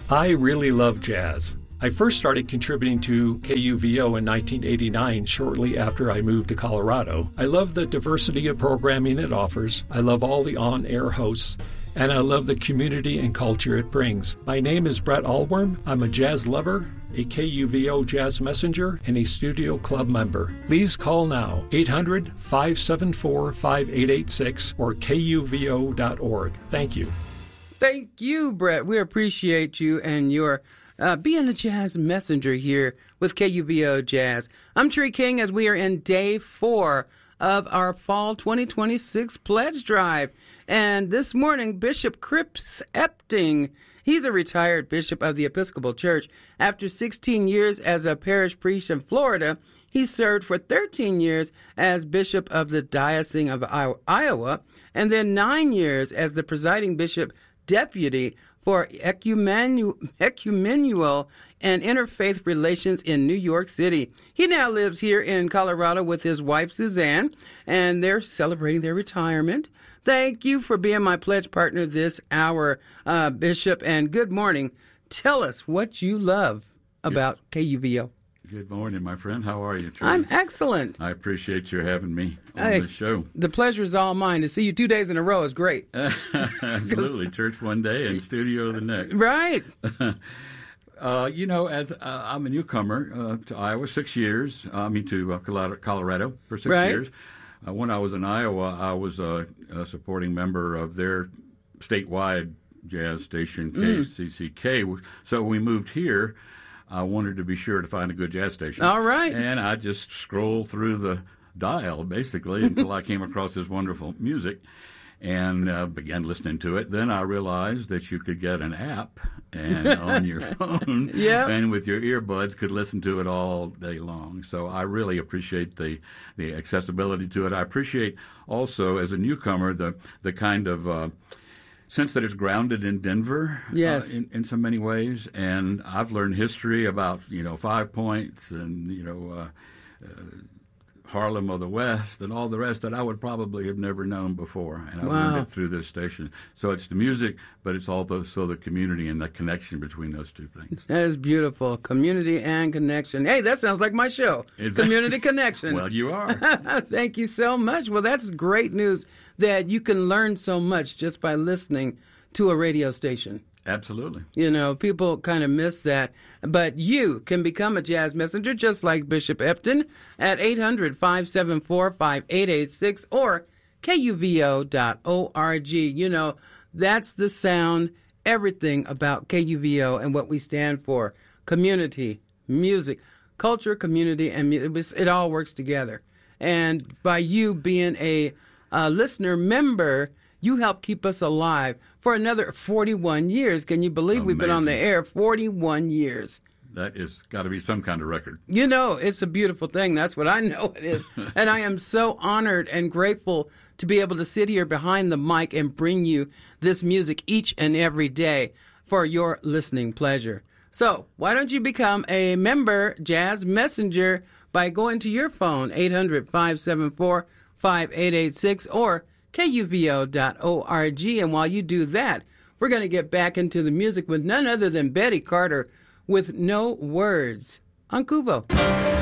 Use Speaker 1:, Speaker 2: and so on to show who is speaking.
Speaker 1: I really love jazz. I first started contributing to KUVO in 1989, shortly after I moved to Colorado. I love the diversity of programming it offers. I love all the on-air hosts. And I love the community and culture it brings. My name is Brett Allworm. I'm a jazz lover, a KUVO Jazz Messenger, and a Studio Club member. Please call now, 800-574-5886 or kuvo.org. Thank you.
Speaker 2: Thank you, Brett. We appreciate you and your being a jazz messenger here with KUVO Jazz. I'm Tree King as we are in day 4 of our Fall 2026 Pledge Drive. And this morning, Bishop Chris Epting, he's a retired bishop of the Episcopal Church. After 16 years as a parish priest in Florida, he served for 13 years as bishop of the Diocese of Iowa, and then 9 years as the presiding bishop deputy for ecumenical and interfaith relations in New York City. He now lives here in Colorado with his wife, Suzanne, and they're celebrating their retirement. Thank you for being my pledge partner this hour, Bishop, and good morning. Tell us what you love about KUVO.
Speaker 3: Good morning, my friend. How are you, Trey?
Speaker 2: I'm excellent.
Speaker 3: I appreciate you having me on the show.
Speaker 2: The pleasure is all mine. To see you 2 days in a row is great.
Speaker 3: Absolutely. Church one day and studio the next.
Speaker 2: Right.
Speaker 3: As I'm a newcomer to Iowa, 6 years. To Colorado for 6 years. When I was in Iowa, I was a supporting member of their statewide jazz station, KCCK. So when we moved here, I wanted to be sure to find a good jazz station.
Speaker 2: All right.
Speaker 3: And I just scrolled through the dial, basically, until I came across this wonderful music and began listening to it. Then I realized that you could get an app and on your phone and with your earbuds could listen to it all day long. So I really appreciate the accessibility to it. I appreciate also, as a newcomer, the kind of sense that it's grounded in Denver in so many ways. And I've learned history about, 5 Points and, Harlem of the West and all the rest that I would probably have never known before. And I learned it through this station. So it's the music, but it's also the community and the connection between those two things.
Speaker 2: That is beautiful. Community and connection. Hey, that sounds like my show. Community Connection.
Speaker 3: Well, you are.
Speaker 2: Thank you so much. Well, that's great news that you can learn so much just by listening to a radio station.
Speaker 3: Absolutely.
Speaker 2: People kind of miss that. But you can become a jazz messenger just like Bishop Epton at 800-574-5886 or kuvo.org. That's the sound, everything about KUVO and what we stand for. Community, music, culture, community, and it all works together. And by you being a listener member, you help keep us alive for another 41 years. Can you believe We've been on the air 41 years?
Speaker 3: That has got to be some kind of record.
Speaker 2: It's a beautiful thing. That's what I know it is. And I am so honored and grateful to be able to sit here behind the mic and bring you this music each and every day for your listening pleasure. So why don't you become a member Jazz Messenger by going to your phone, 800-574-5886 or kuvo.org. And while you do that, we're going to get back into the music with none other than Betty Carter with No Words on KUVO.